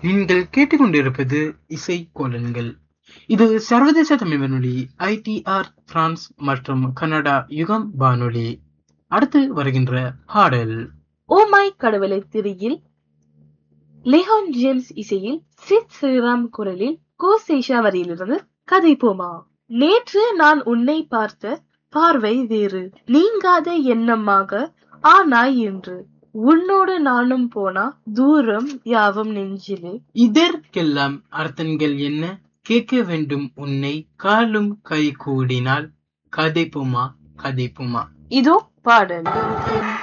நீங்கள் கேட்டுக்கொண்டிருப்பது இசை கோலன்கள். இது சர்வதேச தமிழ் வானொலி ஐடிஆர் பிரான்ஸ் மற்றும் கனடா யுகம் வானொலி. அடுத்து வருகின்ற பாடல் ஓ மை கடவுளை திரியில் லிஹான் ஜேம்ஸ் இசையில் சித் ஸ்ரீராம் குரலில் கோசேஷா வரியிலிருந்து கதைப்போமா. நேற்று நான் உன்னை பார்த்த பார்வை வேறு, நீங்காத எண்ணமாக ஆனாய் என்று. உன்னோடு நானும் போனா தூரம் யாவும் நெஞ்சிலே. இதற்கெல்லாம் அர்த்தங்கள் என்ன? கேட்க வேண்டும் உன்னை, காலும் கை கூடினால் கதைப்புமா கதைப்புமா. இதோ பாடல்.